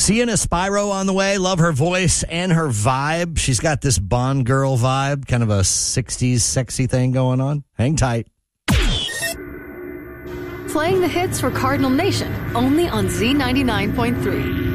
Sienna Spyro on the way. Love her voice and her vibe. She's got this Bond girl vibe, kind of a 60s sexy thing going on. Hang tight. Playing the hits for Cardinal Nation, only on Z99.3.